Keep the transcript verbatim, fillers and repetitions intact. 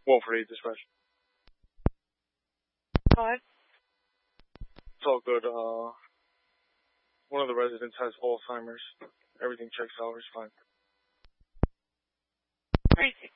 one forty-eight dispatch. Go ahead. It's all good. Uh, one of the residents has Alzheimer's. Everything checks out. It's fine. Crazy.